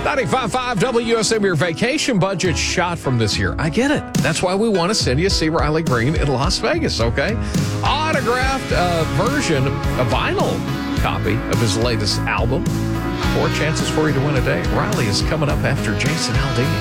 95.5 WSM, your vacation budget shot from this year. I get it. That's why we want to send you see Riley Green in Las Vegas, okay? Autographed version, a vinyl copy of his latest album. 4 chances for you to win a day. Riley is coming up after Jason Aldean.